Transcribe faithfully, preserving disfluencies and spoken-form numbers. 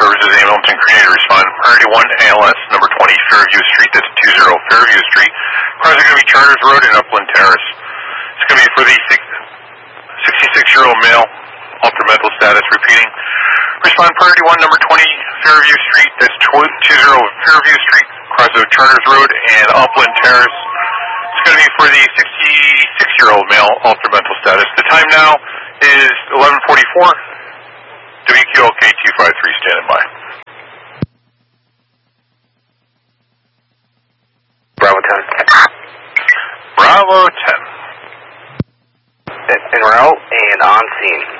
Services ambulance and cremator respond. Priority one A L S, number twenty Fairview Street, that's two zero Fairview Street. Cars are going to be Charters Road and Upland Terrace. It's going to be for the sixty-six-year-old male, altered mental status. Repeating, respond priority one, number twenty Fairview Street, that's two zero Fairview Street, crossroad Charters Road and Upland Terrace. It's going to be for the sixty-six-year-old male, altered mental status. The time now is eleven forty-four. W Q L K two five three, standing by. Bravo ten. Bravo ten. En route and on scene.